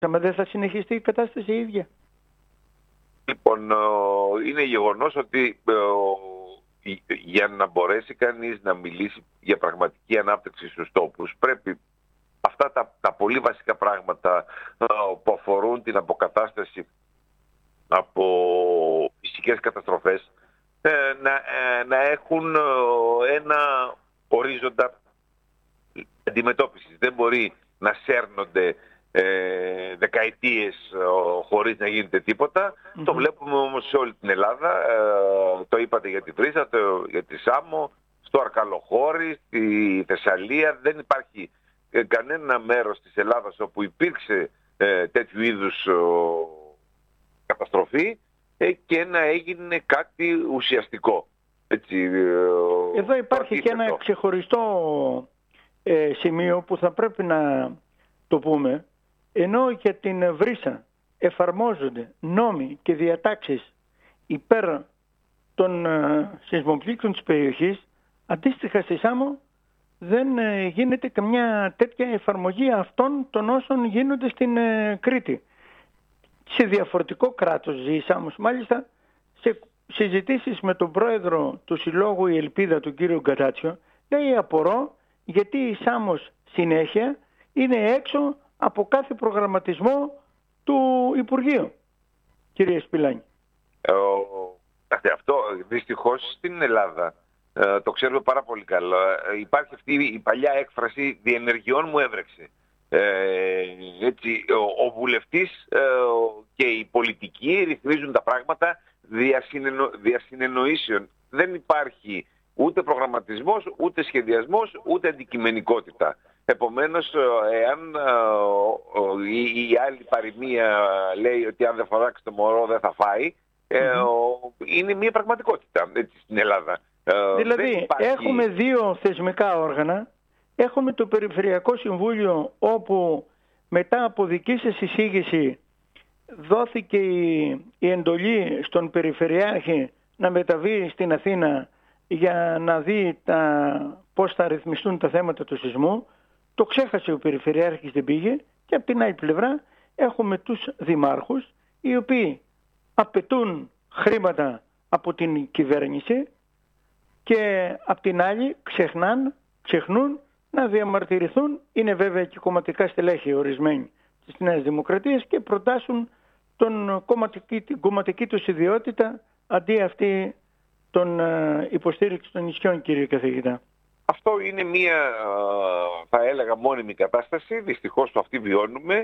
αλλά δεν θα συνεχιστεί η κατάσταση η ίδια. Λοιπόν, είναι γεγονός ότι για να μπορέσει κανείς να μιλήσει για πραγματική ανάπτυξη στους τόπους, πρέπει αυτά τα πολύ βασικά πράγματα που αφορούν την αποκατάσταση από φυσικές καταστροφές να έχουν ένα ορίζοντα αντιμετώπισης. Δεν μπορεί να σέρνονται δεκαετίες χωρίς να γίνεται τίποτα. Το βλέπουμε όμως σε όλη την Ελλάδα. Το είπατε για τη Βρύσα, για τη Σάμο, στο Αρκαλοχώρι, στη Θεσσαλία. Δεν υπάρχει κανένα μέρος της Ελλάδας όπου υπήρξε τέτοιου είδους καταστροφή και να έγινε κάτι ουσιαστικό. Έτσι, εδώ υπάρχει και ένα ξεχωριστό σημείο που θα πρέπει να το πούμε. Ενώ για την Βρύσα εφαρμόζονται νόμοι και διατάξεις υπέρ των σεισμοπλήκτων της περιοχής, αντίστοιχα στη Σάμο δεν γίνεται καμιά τέτοια εφαρμογή αυτών των όσων γίνονται στην Κρήτη. Σε διαφορετικό κράτος ζει η Σάμος. Μάλιστα σε συζητήσεις με τον πρόεδρο του Συλλόγου Η Ελπίδα, τον κύριο Γκαράτσιο, λέει απορώ γιατί η Σάμος συνέχεια είναι έξω από κάθε προγραμματισμό του Υπουργείου. Κύριε Σπηλάνη. Αυτό δυστυχώς στην Ελλάδα το ξέρουμε πάρα πολύ καλά. Υπάρχει αυτή η παλιά έκφραση «διενεργειών μου έβρεξε». Έτσι, ο βουλευτής και οι πολιτικοί ρυθμίζουν τα πράγματα διασυνεννοήσεων. Δεν υπάρχει ούτε προγραμματισμός, ούτε σχεδιασμός, ούτε αντικειμενικότητα. Επομένως, εάν η άλλη παροιμία λέει ότι αν δεν φοράξει το μωρό δεν θα φάει, είναι μια πραγματικότητα έτσι, στην Ελλάδα. Δηλαδή, έχουμε δύο θεσμικά όργανα. Έχουμε το Περιφερειακό Συμβούλιο, όπου μετά από δική σας εισήγηση δόθηκε η εντολή στον Περιφερειάρχη να μεταβεί στην Αθήνα για να δει πώς θα ρυθμιστούν τα θέματα του σεισμού. Το ξέχασε ο Περιφερειάρχης, δεν πήγε. Και από την άλλη πλευρά έχουμε τους δημάρχους, οι οποίοι απαιτούν χρήματα από την κυβέρνηση και από την άλλη ξεχνούν να διαμαρτυρηθούν. Είναι βέβαια και κομματικά στελέχη ορισμένοι της Νέας Δημοκρατίας και προτάσουν την κομματική τους ιδιότητα αντί αυτή των υποστήριξη των νησιών, κύριε καθηγητά. Αυτό είναι μια, θα έλεγα, μόνιμη κατάσταση. Δυστυχώς αυτή βιώνουμε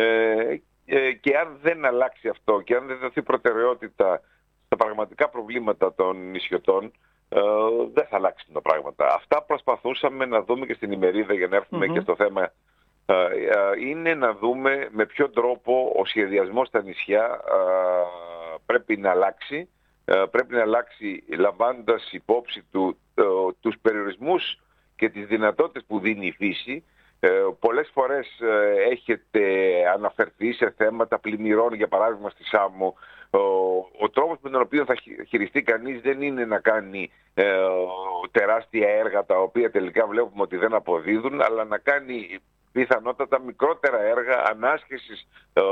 και αν δεν αλλάξει αυτό και αν δεν δοθεί προτεραιότητα στα πραγματικά προβλήματα των νησιωτών, δεν θα αλλάξουν τα πράγματα. Αυτά προσπαθούσαμε να δούμε και στην ημερίδα για να έρθουμε και στο θέμα. Είναι να δούμε με ποιο τρόπο ο σχεδιασμός στα νησιά πρέπει να αλλάξει. Πρέπει να αλλάξει λαμβάνοντας υπόψη τους περιορισμούς και τις δυνατότητες που δίνει η φύση. Πολλές φορές έχετε αναφερθεί σε θέματα πλημμυρών, για παράδειγμα στη Σάμο. Ο τρόπος με τον οποίο θα χειριστεί κανείς δεν είναι να κάνει τεράστια έργα τα οποία τελικά βλέπουμε ότι δεν αποδίδουν, αλλά να κάνει πιθανότατα μικρότερα έργα ανάσχεσης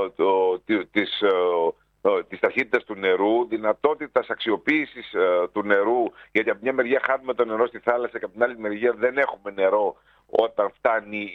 της ταχύτητας του νερού, δυνατότητας αξιοποίησης του νερού, γιατί από μια μεριά χάνουμε το νερό στη θάλασσα και από την άλλη μεριά δεν έχουμε νερό όταν φτάνει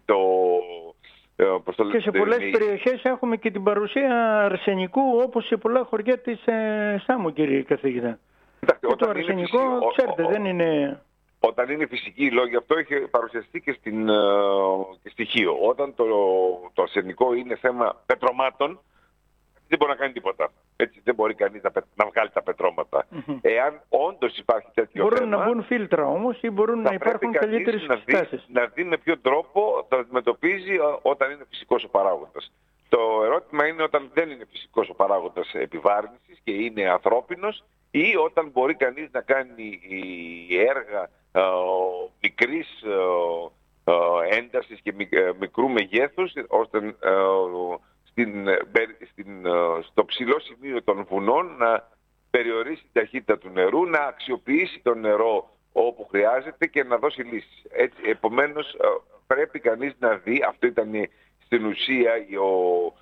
και σε πολλές περιοχές έχουμε και την παρουσία αρσενικού, όπως σε πολλά χωριά της Σάμου, κύριε καθηγητά. Και το αρσενικό, ξέρετε, δεν είναι... Όταν είναι φυσική λόγια, αυτό έχει παρουσιαστεί και στη Χίο. Όταν το αρσενικό είναι θέμα πετρωμάτων, δεν μπορεί να κάνει τίποτα. Έτσι, δεν μπορεί κανείς να βγάλει τα πετρώματα. Εάν όντως υπάρχει τέτοιο μπορούν θέμα... να μπουν φίλτρα όμως ή μπορούν να υπάρχουν καλύτερες εξετάσεις. Να δει με ποιο τρόπο θα αντιμετωπίζει όταν είναι φυσικός ο παράγοντας. Το ερώτημα είναι όταν δεν είναι φυσικός ο παράγοντας επιβάρυνσης και είναι ανθρώπινος, ή όταν μπορεί κανείς να κάνει έργα μικρής έντασης και μικρού μεγέθους, ώστε στο ψηλό σημείο των βουνών να περιορίσει την ταχύτητα του νερού, να αξιοποιήσει το νερό όπου χρειάζεται και να δώσει λύσεις. Έτσι, επομένως πρέπει κανείς να δει, αυτό ήταν στην ουσία